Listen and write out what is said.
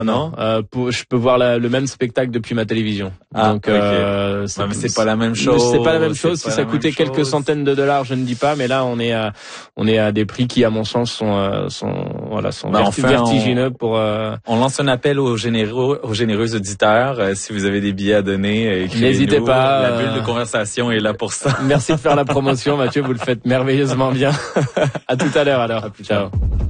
Non. Je peux voir le même spectacle depuis ma télévision. Donc, mais c'est pas la même chose. C'est pas la même chose. Si ça coûtait quelques centaines de dollars, je ne dis pas, mais là, on est à des prix qui, à mon sens, sont vertigineux pour. On lance un appel aux généreux auditeurs. Si vous avez des billets à donner, n'hésitez pas. La bulle de conversation est là pour ça. Merci de faire la promotion, Mathieu. Vous le faites merveilleusement bien. À tout à l'heure alors. À plus tard. Ciao.